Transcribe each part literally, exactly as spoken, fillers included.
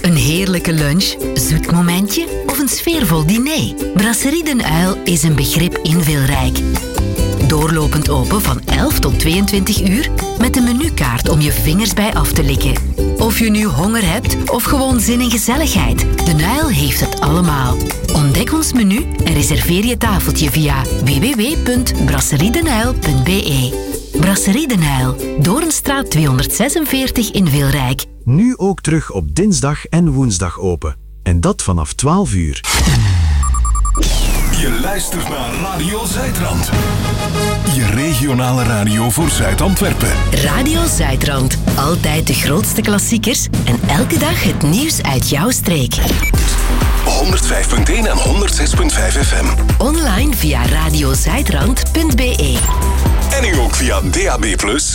Een heerlijke lunch, zoet momentje of een sfeervol diner? Brasserie Den Uil is een begrip in Vilrijk. Doorlopend open van elf tot tweeëntwintig uur met een menukaart om je vingers bij af te likken. Of je nu honger hebt of gewoon zin in gezelligheid, Den Uil heeft het allemaal. Ontdek ons menu en reserveer je tafeltje via w w w punt brasserie den uil punt b e. Brasserie Den Uil, Doornstraat tweehonderdzesenveertig in Vilrijk. Nu ook terug op dinsdag en woensdag open. En dat vanaf twaalf uur. Je luistert naar Radio Zuidrand. Je regionale radio voor Zuid-Antwerpen. Radio Zuidrand. Altijd de grootste klassiekers en elke dag het nieuws uit jouw streek. honderdvijf punt één en honderdzes punt vijf F M. Online via radiozuidrand punt b e. En nu ook via D A B plus.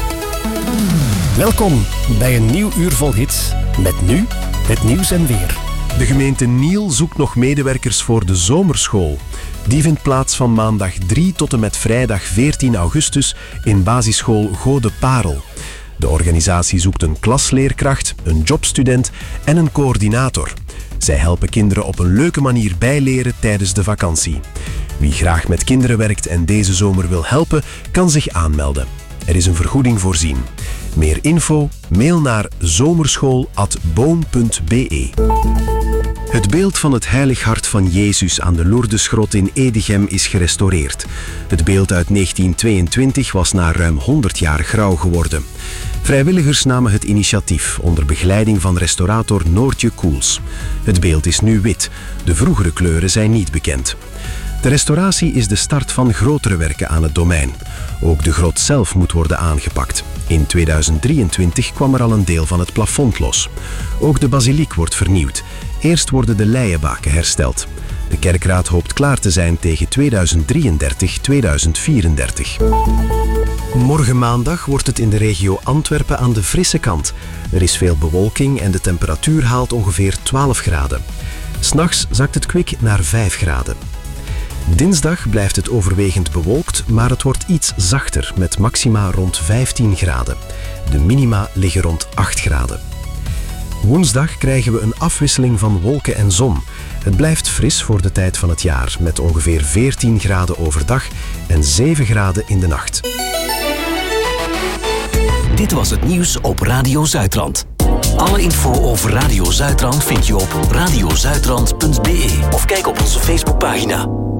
Welkom bij een nieuw uur vol hits. Met nu het nieuws en weer. De gemeente Niel zoekt nog medewerkers voor de zomerschool. Die vindt plaats van maandag drie tot en met vrijdag veertien augustus in basisschool Gode Parel. De organisatie zoekt een klasleerkracht, een jobstudent en een coördinator. Zij helpen kinderen op een leuke manier bijleren tijdens de vakantie. Wie graag met kinderen werkt en deze zomer wil helpen, kan zich aanmelden. Er is een vergoeding voorzien. Meer info? Mail naar zomerschool apenstaartje boom punt b e. Het beeld van het Heilig Hart van Jezus aan de Lourdesgrot in Edegem is gerestaureerd. Het beeld uit negentien tweeëntwintig was na ruim honderd jaar grauw geworden. Vrijwilligers namen het initiatief onder begeleiding van restaurator Noortje Koels. Het beeld is nu wit. De vroegere kleuren zijn niet bekend. De restauratie is de start van grotere werken aan het domein. Ook de grot zelf moet worden aangepakt. In tweeduizend drieëntwintig kwam er al een deel van het plafond los. Ook de basiliek wordt vernieuwd. Eerst worden de leienbaken hersteld. De kerkraad hoopt klaar te zijn tegen tweeduizend drieëndertig tot tweeduizend vierendertig. Morgen maandag wordt het in de regio Antwerpen aan de frisse kant. Er is veel bewolking en de temperatuur haalt ongeveer twaalf graden. 'S Nachts zakt het kwik naar vijf graden. Dinsdag blijft het overwegend bewolkt, maar het wordt iets zachter met maxima rond vijftien graden. De minima liggen rond acht graden. Woensdag krijgen we een afwisseling van wolken en zon. Het blijft fris voor de tijd van het jaar, met ongeveer veertien graden overdag en zeven graden in de nacht. Dit was het nieuws op Radio Zuidrand. Alle info over Radio Zuidrand vind je op radiozuidrand punt b e of kijk op onze Facebookpagina.